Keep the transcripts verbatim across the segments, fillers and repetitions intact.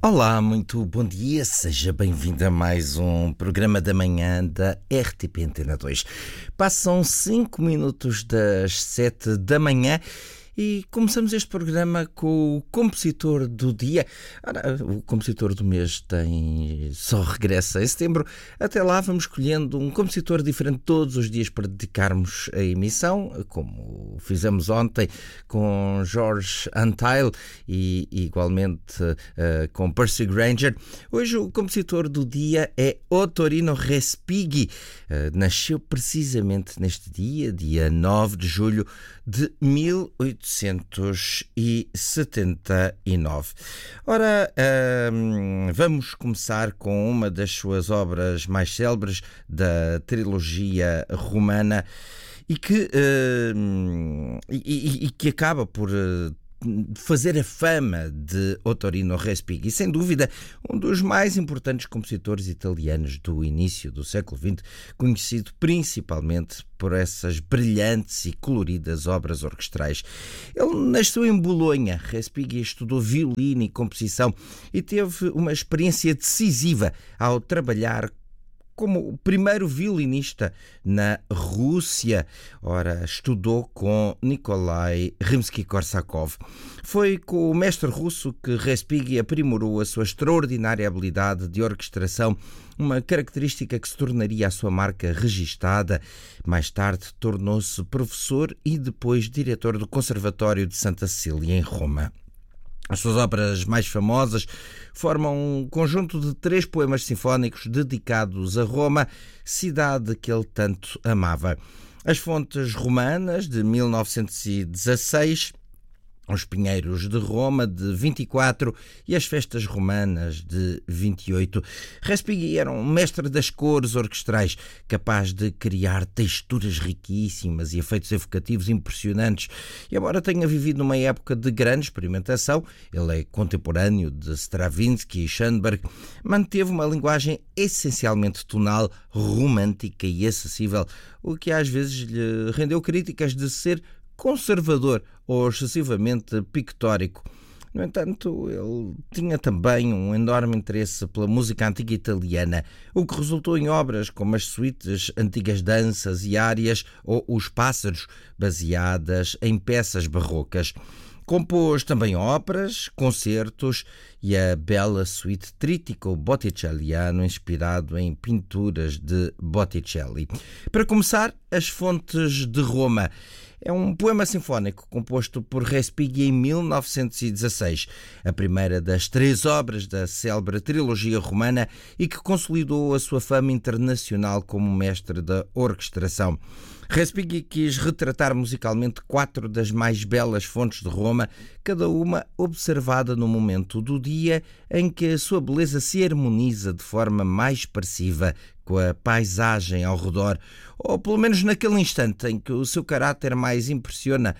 Olá, muito bom dia, seja bem-vindo a mais um programa da manhã da R T P Antena dois. Passam cinco minutos das sete da manhã e começamos este programa com o compositor do dia. Ora, o compositor do mês tem só regressa em setembro. Até lá vamos escolhendo um compositor diferente todos os dias para dedicarmos a emissão, como fizemos ontem com George Antheil e igualmente uh, com Percy Grainger. Hoje o compositor do dia é Ottorino Respighi. Uh, nasceu precisamente neste dia, dia nove de julho de mil oitocentos e setenta e nove. Ora, hum, vamos começar com uma das suas obras mais célebres da trilogia romana e que, hum, e, e, e que acaba por uh, fazer a fama de Ottorino Respighi, sem dúvida um dos mais importantes compositores italianos do início do século vinte, conhecido principalmente por essas brilhantes e coloridas obras orquestrais. Ele nasceu em Bolonha. Respighi estudou violino e composição e teve uma experiência decisiva ao trabalhar como o primeiro violinista na Rússia. Ora, estudou com Nikolai Rimsky-Korsakov. Foi com o mestre russo que Respighi aprimorou a sua extraordinária habilidade de orquestração, uma característica que se tornaria a sua marca registada. Mais tarde tornou-se professor e depois diretor do Conservatório de Santa Cecília, em Roma. As suas obras mais famosas formam um conjunto de três poemas sinfónicos dedicados a Roma, cidade que ele tanto amava. As Fontes Romanas, de mil novecentos e dezasseis, Os Pinheiros de Roma, de vinte e quatro, e as Festas Romanas, de vinte e oito. Respighi era um mestre das cores orquestrais, capaz de criar texturas riquíssimas e efeitos evocativos impressionantes. E embora tenha vivido numa época de grande experimentação, ele é contemporâneo de Stravinsky e Schoenberg, manteve uma linguagem essencialmente tonal, romântica e acessível, o que às vezes lhe rendeu críticas de ser conservador ou excessivamente pictórico. No entanto, ele tinha também um enorme interesse pela música antiga italiana, o que resultou em obras como as suítes Antigas Danças e Árias ou Os Pássaros, baseadas em peças barrocas. Compôs também óperas, concertos e a bela suíte Trítico Botticelliano, inspirado em pinturas de Botticelli. Para começar, As Fontes de Roma é um poema sinfónico composto por Respighi em mil novecentos e dezasseis, a primeira das três obras da célebre trilogia romana e que consolidou a sua fama internacional como mestre da orquestração. Respighi quis retratar musicalmente quatro das mais belas fontes de Roma, cada uma observada no momento do dia em que a sua beleza se harmoniza de forma mais expressiva com a paisagem ao redor, ou pelo menos naquele instante em que o seu caráter mais impressiona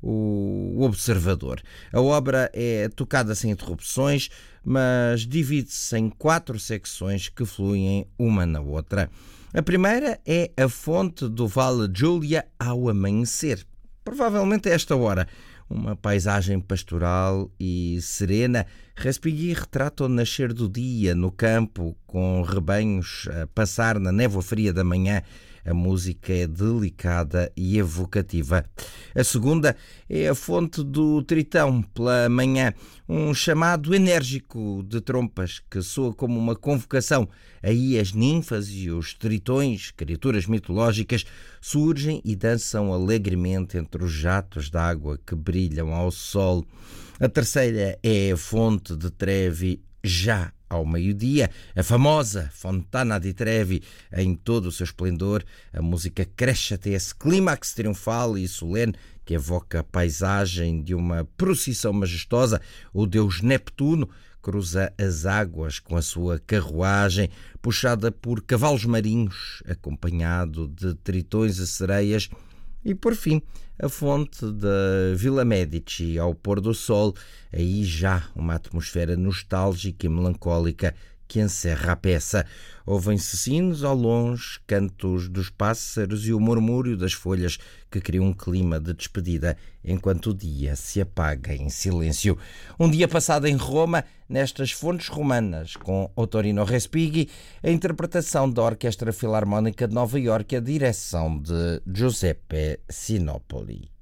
o observador. A obra é tocada sem interrupções, mas divide-se em quatro secções que fluem uma na outra. A primeira é a fonte do Vale Giulia ao amanhecer, provavelmente a esta hora. Uma paisagem pastoral e serena. Respighi retrata o nascer do dia no campo, com rebanhos a passar na névoa fria da manhã. A música é delicada e evocativa. A segunda é a fonte do Tritão pela manhã, um chamado enérgico de trompas que soa como uma convocação. Aí as ninfas e os tritões, criaturas mitológicas, surgem e dançam alegremente entre os jatos de água que brilham ao sol. A terceira é a fonte de Trevi, já ao meio-dia, a famosa Fontana di Trevi em todo o seu esplendor. A música cresce até esse clímax triunfal e solene que evoca a paisagem de uma procissão majestosa. O deus Neptuno cruza as águas com a sua carruagem, puxada por cavalos marinhos, acompanhado de tritões e sereias. E, por fim, a fonte da Vila Medici ao pôr do sol, aí já uma atmosfera nostálgica e melancólica que encerra a peça. Ouvem-se sinos ao longe, cantos dos pássaros e o murmúrio das folhas que cria um clima de despedida enquanto o dia se apaga em silêncio. Um dia passado em Roma, nestas fontes romanas, com Ottorino Respighi, a interpretação da Orquestra Filarmónica de Nova Iorque, a direção de Giuseppe Sinopoli.